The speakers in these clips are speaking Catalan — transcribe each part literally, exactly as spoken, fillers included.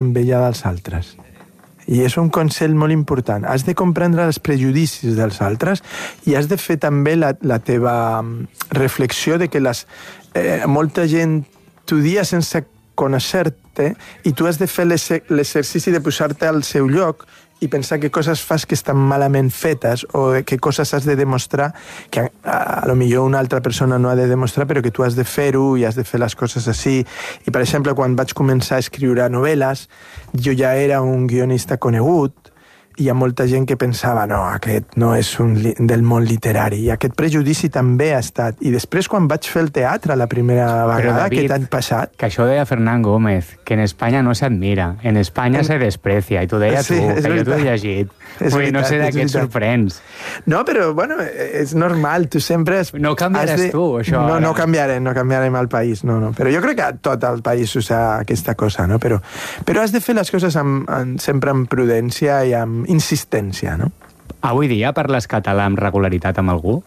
l'enveja dels altres. I és un consell molt important. Has de comprendre els prejudicis dels altres i has de fer també la, la teva reflexió de que les, eh, molta gent t'ho dia sense conèixer-te i tu has de fer l'exercici de posar-te al seu lloc i pensar que coses fas que estan malament fetes o que coses has de demostrar que a, a, a lo millor una altra persona no ha de demostrar, però que tu has de fer-ho i has de fer les coses així. I, per exemple, quan vaig començar a escriure novel·les, jo ja era un guionista conegut i hi ha molta gent que pensava no, aquest no és un li del món literari. I aquest prejudici també ha estat. I després, quan vaig fer el teatre la primera vegada, David, que t'han passat... Que això ho deia Fernán Gómez, que en Espanya no s'admira, en Espanya en... se desprecia, i t'ho deia sí, tu, que veritat. jo t'ho he llegit. És Ui, no veritat, sé de què et veritat. sorprens. No, però, bueno, és normal, tu sempre... Has, no canviaràs de... tu, això. No, ara. no canviarem, no canviarem el país, no, no. Però jo crec que tot el país usa aquesta cosa, no? Però, però has de fer les coses amb, amb, sempre amb prudència i amb insistència, no? Avui dia parles català amb regularitat amb algú?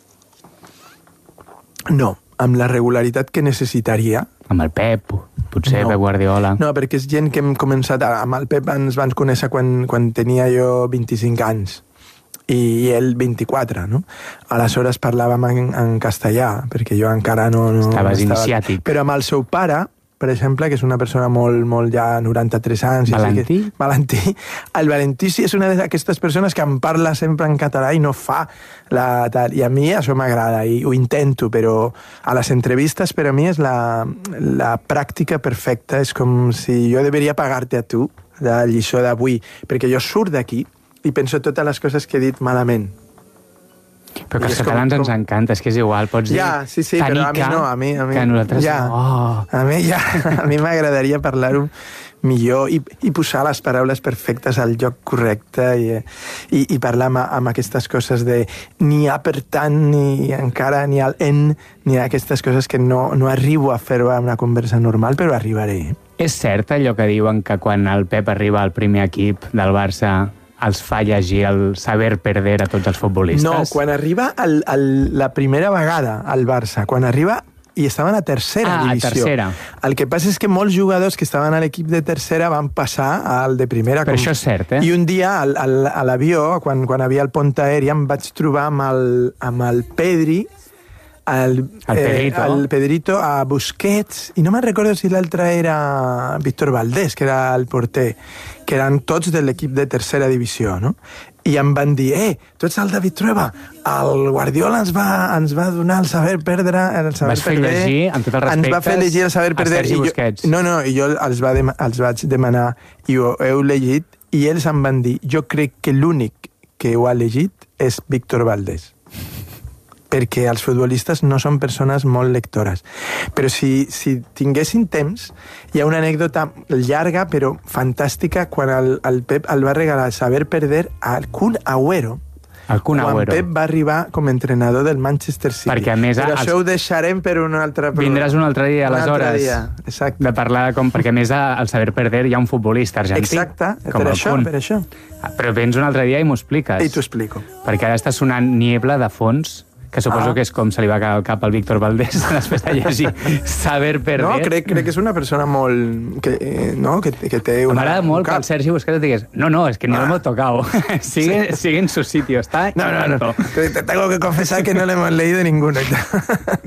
No, amb la regularitat que necessitaria. Amb el Pep, potser no. Pep Guardiola. No, perquè és gent que hem començat... Amb el Pep ens van conèixer quan, quan tenia jo vint-i-cinc anys i ell vint-i-quatre, no? Aleshores parlàvem en, en castellà, perquè jo encara no... no Estaves estava... iniciàtic. Però amb el seu pare, per exemple, que és una persona molt, molt ja noranta-tres anys... Valentí? Que, Valentí. El Valentí sí és una d'aquestes persones que em parla sempre en català i no fa la tal. I a mi això m'agrada i ho intento, però a les entrevistes per a mi és la, la pràctica perfecta. És com si jo deveria pagar-te a tu la lliçó d'avui, perquè jo surt d'aquí i penso totes les coses que he dit malament. Però que els catalans com, com... ens encanta, és que és igual, pots dir... Ja, sí, sí, però a mi no, a mi... A mi que a nosaltres ja, no. Oh. A mi ja, a mi m'agradaria parlar-ho millor i, i posar les paraules perfectes al lloc correcte i, i, i parlar amb, amb aquestes coses de ni ha per tant, ni encara, ni al en, ni aquestes coses que no, no arribo a fer-ho en una conversa normal, però arribaré. És cert allò que diuen que quan el Pep arriba al primer equip del Barça els fa llegir el saber perder a tots els futbolistes? No, quan arriba el, el, la primera vegada al Barça, quan arriba i estaven a tercera ah, divisió. A tercera. El que passa és que molts jugadors que estaven a l'equip de tercera van passar al de primera. Però com... això és cert, eh? I un dia al, al, a l'avió, quan, quan havia el pont aeri, em vaig trobar amb el, amb el Pedri, el, el Pedrito. Eh, el Pedrito a Busquets, i no me'n recordo si l'altre era Víctor Valdés, que era el porter, que eren tots de l'equip de tercera divisió, no? I em van dir, eh, tu ets el David Trueba, el Guardiola ens va, ens va donar el saber perdre, el saber Vas fer perder, llegir, amb tots els respectes, ens va fer llegir el saber perder, a Sergi i jo, Busquets. no, no, i jo els, va dem els vaig demanar, i ho heu llegit, i ells em van dir, jo crec que l'únic que ho ha llegit és Víctor Valdés, perquè els futbolistes no són persones molt lectores. Però si, si tinguessin temps, hi ha una anècdota llarga però fantàstica quan el, el Pep el va regalar el saber perder al Kun Agüero. El Kun Agüero. Quan Pep va arribar com a entrenador del Manchester City. Perquè, a més, però els... això ho deixarem per un altre... Vindràs un altre dia, aleshores, dia. Exacte. de parlar de com... Perquè, a més, al saber perder hi ha un futbolista argentí. Exacte, com per el això, Kun. per això. Però vens un altre dia i m'ho expliques. I t'ho explico. Perquè ara està sonant Niebla de fons, que suposo ah. que és com se li va caure al cap al Víctor Valdés després de llegir Saber Perder. No, crec, crec que és una persona molt... Que, no, que, que té una... M'agrada molt que el Sergi Busquets digués no, no, es que ni ah. lo hemos tocado. sigue, sí. sigue en su sitio, está... No, no, no. Te, te tengo que confesar que no le hemos leído ninguno.